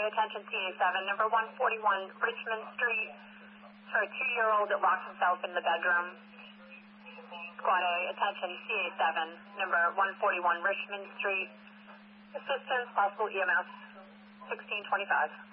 attention CA7, number 141 Richmond Street. For a 2-year-old that locked himself in the bedroom. Squad A, attention CA7, number 141 Richmond Street. Assistance, possible EMS 1625.